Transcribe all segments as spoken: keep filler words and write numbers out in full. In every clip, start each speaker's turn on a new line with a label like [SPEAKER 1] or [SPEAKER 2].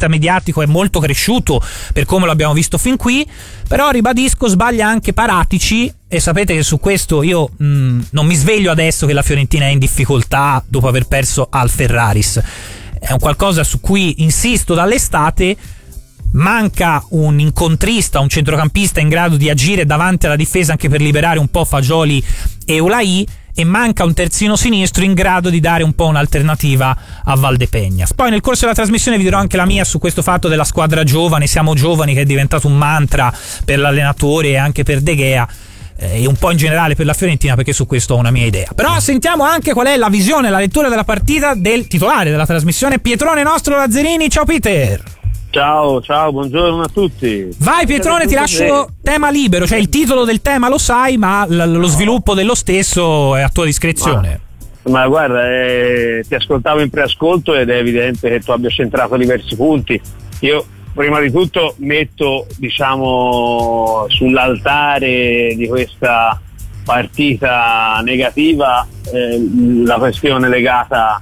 [SPEAKER 1] vista mediatico è molto cresciuto per come lo abbiamo visto fin qui, però ribadisco sbaglia anche Paratici, e sapete che su questo io mh, non mi sveglio adesso che la Fiorentina è in difficoltà dopo aver perso al Ferraris, è un qualcosa su cui insisto dall'estate. Manca un incontrista, un centrocampista in grado di agire davanti alla difesa anche per liberare un po' Fagioli e Ulai, e manca un terzino sinistro in grado di dare un po' un'alternativa a Valdepegnas. Poi nel corso della trasmissione vi dirò anche la mia su questo fatto della squadra giovane, siamo giovani, che è diventato un mantra per l'allenatore e anche per De Gea, e un po' in generale per la Fiorentina, perché su questo ho una mia idea. Però sentiamo anche qual è la visione, la lettura della partita del titolare della trasmissione, Pietrone nostro Lazzarini. Ciao Peter.
[SPEAKER 2] Ciao, ciao, buongiorno a tutti.
[SPEAKER 1] Vai Pietrone, ti lascio tema libero, cioè il titolo del tema lo sai, ma l- lo sviluppo dello stesso è a tua discrezione.
[SPEAKER 2] Ma, ma guarda, eh, ti ascoltavo in preascolto ed è evidente che tu abbia centrato diversi punti. Io prima di tutto metto, diciamo, sull'altare di questa partita negativa eh, la questione legata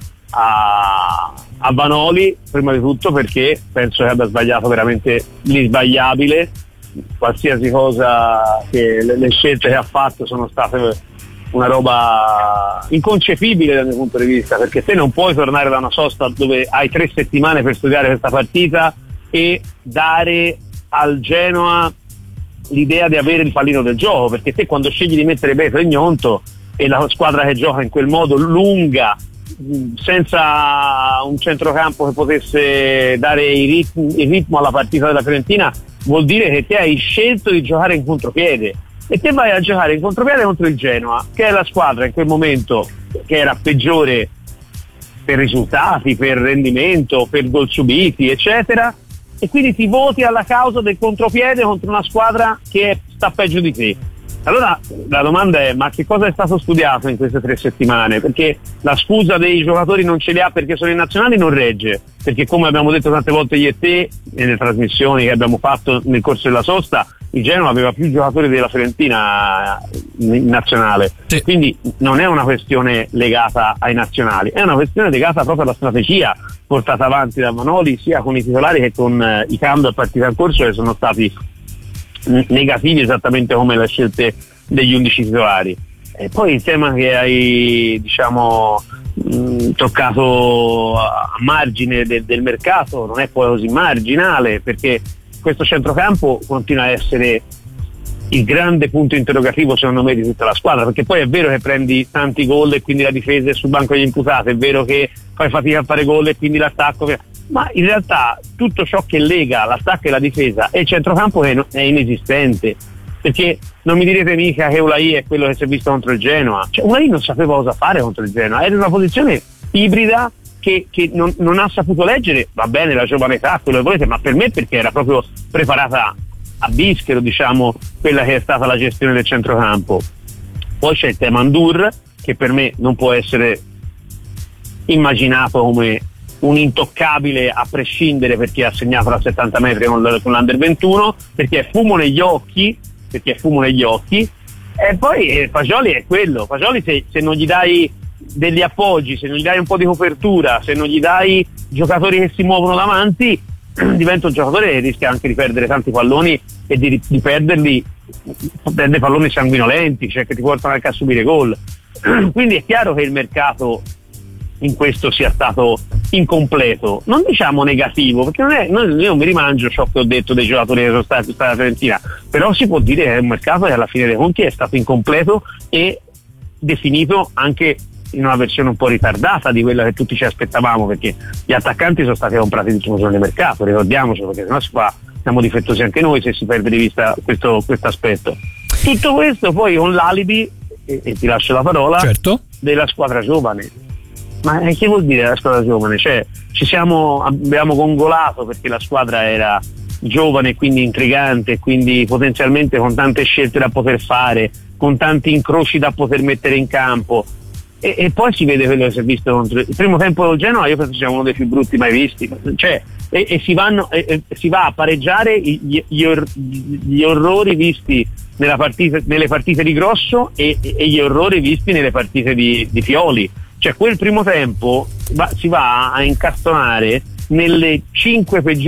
[SPEAKER 2] a a Vanoli, prima di tutto perché penso che abbia sbagliato veramente l'insbagliabile. Qualsiasi cosa, che le, le scelte che ha fatto sono state una roba inconcepibile dal mio punto di vista, perché te non puoi tornare da una sosta dove hai tre settimane per studiare questa partita e dare al Genoa l'idea di avere il pallino del gioco, perché te quando scegli di mettere Beto e Gnonto e la squadra che gioca in quel modo lunga, senza un centrocampo che potesse dare il ritmo, il ritmo alla partita della Fiorentina, vuol dire che te hai scelto di giocare in contropiede e te vai a giocare in contropiede contro il Genoa, che è la squadra in quel momento che era peggiore per risultati, per rendimento, per gol subiti eccetera, e quindi ti voti alla causa del contropiede contro una squadra che sta peggio di te. Allora la domanda è: ma che cosa è stato studiato in queste tre settimane? Perché la scusa dei giocatori non ce li ha perché sono in nazionali non regge, perché come abbiamo detto tante volte io e te nelle trasmissioni che abbiamo fatto nel corso della sosta, il Genoa aveva più giocatori della Fiorentina in nazionale, sì. Quindi non è una questione legata ai nazionali, è una questione legata proprio alla strategia portata avanti da Vanoli, sia con i titolari che con eh, i cambi a partita in corso, che sono stati negativi esattamente come le scelte degli undici titolari. E poi il tema che hai, diciamo, mh, toccato a margine de- del mercato non è poi così marginale, perché questo centrocampo continua a essere il grande punto interrogativo secondo me di tutta la squadra, perché poi è vero che prendi tanti gol e quindi la difesa è sul banco degli imputati, è vero che fai fatica a fare gol e quindi l'attacco, ma in realtà tutto ciò che lega l'attacco e la difesa è il centrocampo che è inesistente, perché non mi direte mica che Ulai è quello che si è visto contro il Genoa, cioè Ulai non sapeva cosa fare contro il Genoa, era in una posizione ibrida che, che non, non ha saputo leggere, va bene la giovane età, quello che volete, ma per me perché era proprio preparata a bischero, diciamo, quella che è stata la gestione del centrocampo. Poi c'è il tema Ndur, che per me non può essere immaginato come un intoccabile a prescindere, perché ha segnato da settanta metri con, con l'Under ventuno, perché è fumo negli occhi, perché è fumo negli occhi. E poi eh, Fagioli è quello, Fagioli se, se non gli dai degli appoggi, se non gli dai un po' di copertura, se non gli dai giocatori che si muovono davanti, diventa un giocatore che rischia anche di perdere tanti palloni e di, di perderli, perde palloni sanguinolenti, cioè che ti portano anche a subire gol. Quindi è chiaro che il mercato in questo sia stato incompleto, non diciamo negativo, perché non è, non, io non mi rimangio ciò che ho detto dei giocatori che sono stati alla Fiorentina, però si può dire che è un mercato che alla fine dei conti è stato incompleto e definito anche in una versione un po' ritardata di quella che tutti ci aspettavamo, perché gli attaccanti sono stati comprati l'ultimo giorno di mercato, ricordiamocelo, perché sennò si fa, siamo difettosi anche noi se si perde di vista questo aspetto. Tutto questo poi con l'alibi, e, e ti lascio la parola,
[SPEAKER 1] certo,
[SPEAKER 2] della squadra giovane. Ma che vuol dire la squadra giovane? Cioè ci siamo, abbiamo gongolato perché la squadra era giovane e quindi intrigante, quindi potenzialmente con tante scelte da poter fare, con tanti incroci da poter mettere in campo, e, e poi si vede quello che si è visto contro il primo tempo del Genoa. Io penso sia uno dei più brutti mai visti, cioè, e, e, si, vanno, e, e si va a pareggiare gli, gli, or, gli orrori visti nella partita, nelle partite di Grosso e, e gli orrori visti nelle partite di, di Pioli. Cioè quel primo tempo va, si va a incastonare nelle cinque peggiori